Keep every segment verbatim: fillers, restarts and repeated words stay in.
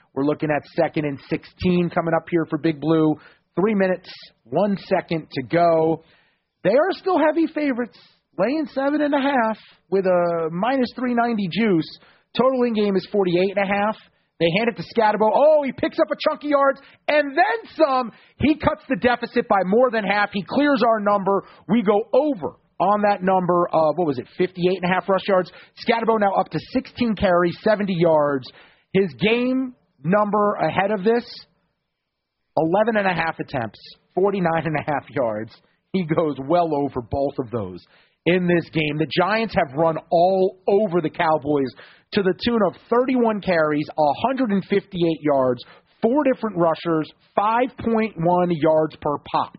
We're looking at second and sixteen coming up here for Big Blue. Three minutes, one second to go. They are still heavy favorites, laying seven and a half with a minus three ninety juice. Total in game is forty-eight and a half. They hand it to Scatterbo. Oh, he picks up a chunk of yards and then some. He cuts the deficit by more than half. He clears our number. We go over on that number of, what was it, fifty-eight and a half rush yards. Scatterbo now up to sixteen carries, seventy yards. His game number ahead of this, eleven and a half attempts, forty-nine and a half yards. He goes well over both of those in this game. The Giants have run all over the Cowboys to the tune of thirty-one carries, one hundred fifty-eight yards, four different rushers, five point one yards per pop.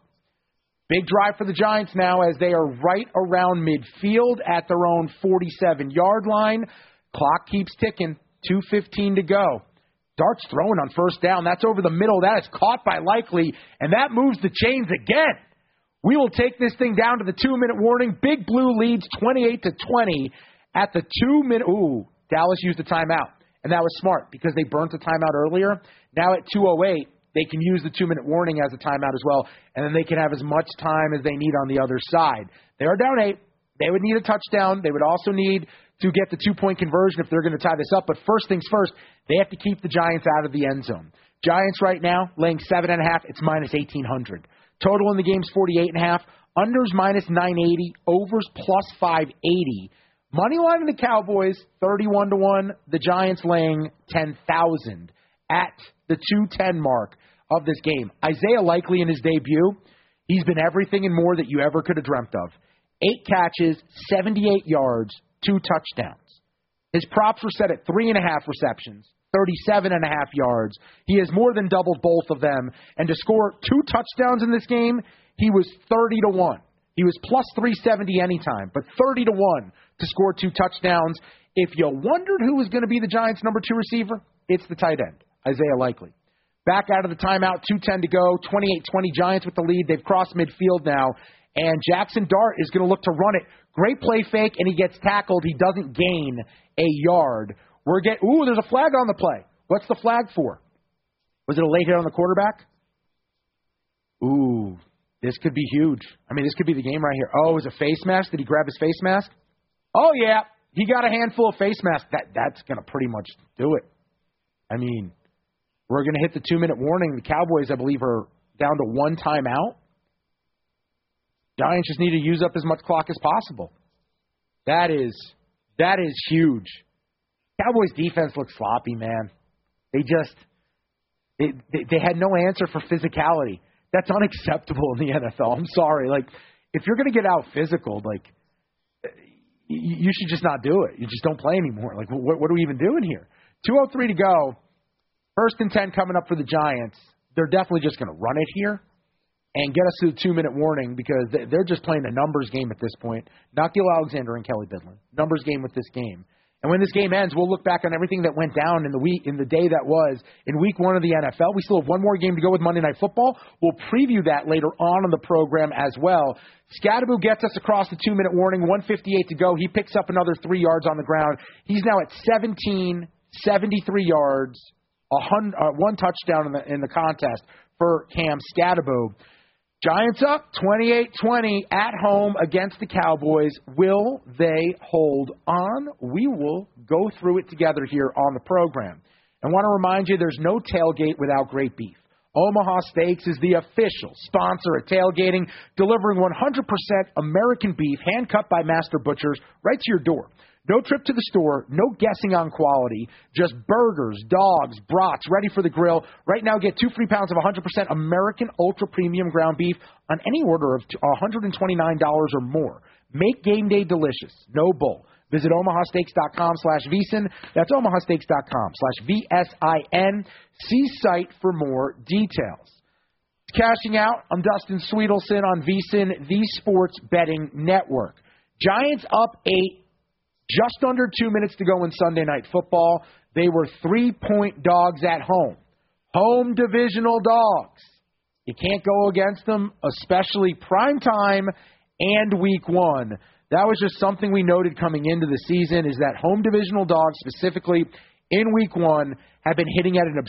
Big drive for the Giants now as they are right around midfield at their own forty-seven-yard line. Clock keeps ticking, two fifteen to go. Dart's throwing on first down. That's over the middle. That is caught by Likely, and that moves the chains again. We will take this thing down to the two-minute warning. Big Blue leads twenty-eight to twenty at the two-minute. Ooh, Dallas used a timeout, and that was smart because they burnt the timeout earlier. Now at two oh eight, they can use the two-minute warning as a timeout as well, and then they can have as much time as they need on the other side. They are down eight. They would need a touchdown. They would also need to get the two-point conversion if they're going to tie this up. But first things first, they have to keep the Giants out of the end zone. Giants right now laying seven and a half. It's minus eighteen hundred. Total in the game is forty-eight and a half. Unders minus nine eighty. Overs plus five eighty. Money line in the Cowboys, thirty-one to one. The Giants laying ten thousand at the two ten mark of this game. Isaiah Likely in his debut, he's been everything and more that you ever could have dreamt of. Eight catches, seventy-eight yards, two touchdowns. His props were set at three and a half receptions, thirty-seven and a half yards. He has more than doubled both of them. And to score two touchdowns in this game, he was thirty to one. He was plus three seventy anytime, but thirty to one to score two touchdowns. If you wondered who was going to be the Giants' number two receiver, it's the tight end, Isaiah Likely. Back out of the timeout, two ten to go, twenty-eight twenty Giants with the lead. They've crossed midfield now, and Jackson Dart is going to look to run it. Great play fake, and he gets tackled. He doesn't gain a yard. We're getting, ooh, there's a flag on the play. What's the flag for? Was it a late hit on the quarterback? Ooh, this could be huge. I mean, this could be the game right here. Oh, it was a face mask? Did he grab his face mask? Oh, yeah. He got a handful of face masks. That, that's going to pretty much do it. I mean, we're going to hit the two-minute warning. The Cowboys, I believe, are down to one timeout. Giants just need to use up as much clock as possible. That is that is huge. Cowboys defense looks sloppy, man. They just they, they they had no answer for physicality. That's unacceptable in the N F L. I'm sorry. Like, if you're going to get out physical, like, you, you should just not do it. You just don't play anymore. Like, what, what are we even doing here? two oh three to go. First and ten coming up for the Giants. They're definitely just going to run it here and get us to the two-minute warning because they're just playing a numbers game at this point. Not Gil Alexander and Kelly Bidlin. Numbers game with this game. And when this game ends, we'll look back on everything that went down in the week, in the day that was in week one of the N F L. We still have one more game to go with Monday Night Football. We'll preview that later on in the program as well. Scatterbo gets us across the two-minute warning, one fifty-eight to go. He picks up another three yards on the ground. He's now at seventeen, seventy-three yards, a hundred, uh, one touchdown in the, in the contest for Cam Scatterbo. Giants up twenty-eight twenty at home against the Cowboys. Will they hold on? We will go through it together here on the program. I want to remind you there's no tailgate without great beef. Omaha Steaks is the official sponsor of tailgating, delivering one hundred percent American beef hand-cut by master butchers right to your door. No trip to the store, no guessing on quality, just burgers, dogs, brats, ready for the grill. Right now, get two free pounds of one hundred percent American Ultra Premium ground beef on any order of one hundred twenty-nine dollars or more. Make game day delicious. No bull. Visit omahasteaks.com slash VSIN. That's omahasteaks.com slash V S I N. See site for more details. Cashing out, I'm Dustin Sweetelson on VSIN, the Sports Betting Network. Giants up eight. Just under two minutes to go in Sunday Night Football. They were three-point dogs at home. Home divisional dogs. You can't go against them, especially prime time and week one. That was just something we noted coming into the season is that home divisional dogs, specifically in week one, have been hitting at an